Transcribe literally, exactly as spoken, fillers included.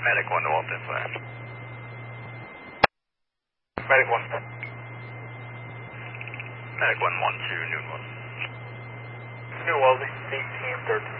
Medic one to Walton Flash. Medic one. Medic one one two, Noon one. New Wellesley, eighteen thirteen.